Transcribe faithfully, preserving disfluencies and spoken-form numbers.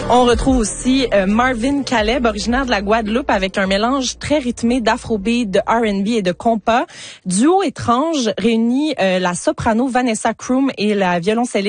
On retrouve aussi euh, Marvin Caleb, originaire de la Guadeloupe, avec un mélange très rythmé d'afrobeat, de R and B et de compas. Duo étrange réunit euh, la soprano Vanessa Kroom et la violoncelliste